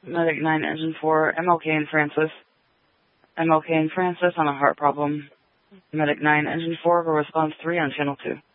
Medic 9, Engine 4, MLK and Francis. MLK and Francis on a heart problem. Medic 9, Engine 4, response 3 on Channel 2.